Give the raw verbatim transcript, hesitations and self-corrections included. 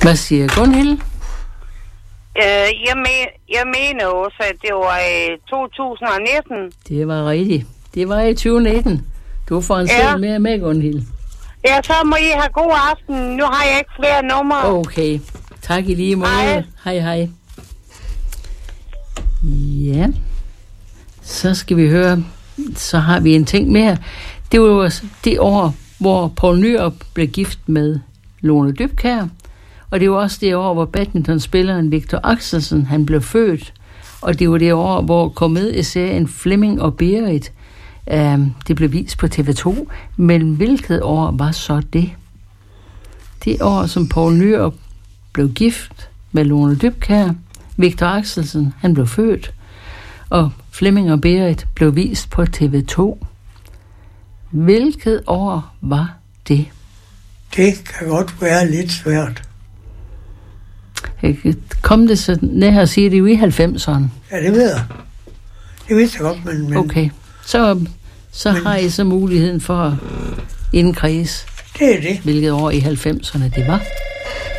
Hvad siger Gunhild? Øh, jeg, me- jeg mener også, at det var i to tusind nitten. Det var rigtigt. Det var i tyve nitten. Du får en Ja. selv mere med, Gunhild. Ja, så må I have god aften. Nu har jeg ikke flere numre. Okay. Tak i lige måde. Hej. Hej, hej. Ja. Så skal vi høre. Så har vi en ting mere. Det var jo det år, hvor Poul Nyrup blev gift med Lone Dybkjær. Og det var også det år, hvor badmintonspilleren Victor Axelsen, han blev født. Og det var det år, hvor komedieserien Flemming og Berit, øh, det blev vist på T V to. Men hvilket år var så det? Det år, som Poul Nyrup blev gift med Lone Dybkjær. Victor Axelsen, han blev født. Og Flemming og Berit blev vist på T V to. Hvilket år var det? Det kan godt være lidt svært. Kom det så ned her og sige, det er jo i halvfemserne. Ja, det ved jeg. Det vidste jeg godt, men... men okay, så, så men, har I så muligheden for at indkredse, det er det. hvilket år i halvfemserne det var.